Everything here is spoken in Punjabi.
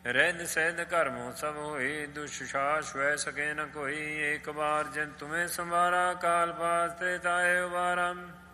ਰਹਿੰਦ ਸਹਿੰਦ ਘਰਮੋ ਸਭ ਹੋਈ, ਦੁਸ਼ਾਸ ਵੈ ਸਕੇ ਨ ਕੋਈ। ਇੱਕ ਬਾਰ ਜਿਨ ਤੁਮੇ ਸੰਵਾਰਾ, ਕਾਲ ਪਾਸ ਤੇ ਤਾਏ ਉਬਾਰਾ।